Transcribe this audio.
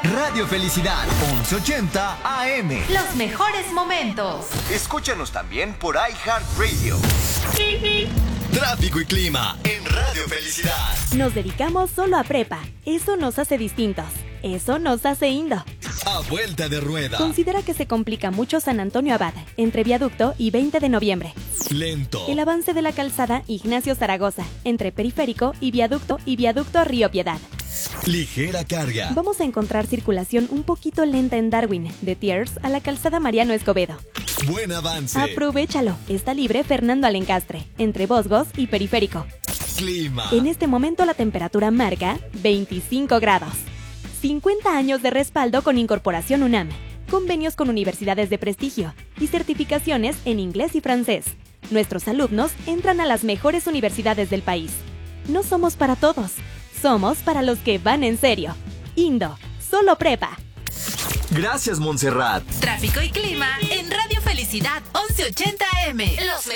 Radio Felicidad, 1180 AM. Los mejores momentos. Escúchanos también por iHeartRadio. Tráfico y clima en Radio Felicidad. Nos dedicamos solo a prepa. Eso nos hace distintos. Eso nos hace Indo. A vuelta de rueda. Considera que se complica mucho San Antonio Abad, entre Viaducto y 20 de noviembre. Lento. El avance de la calzada Ignacio Zaragoza, entre Periférico y Viaducto Río Piedad. Ligera carga. Vamos a encontrar circulación un poquito lenta en Darwin, de Thiers a la calzada Mariano Escobedo. Buen avance. Aprovéchalo. Está libre Fernando Alencastre, entre Bosgos y Periférico. Clima. En este momento la temperatura marca 25 grados. 50 años de respaldo con Incorporación UNAM, convenios con universidades de prestigio y certificaciones en inglés y francés. Nuestros alumnos entran a las mejores universidades del país. No somos para todos, somos para los que van en serio. Indo, solo prepa. Gracias, Montserrat. Tráfico y clima en Radio Felicidad 1180 AM. Los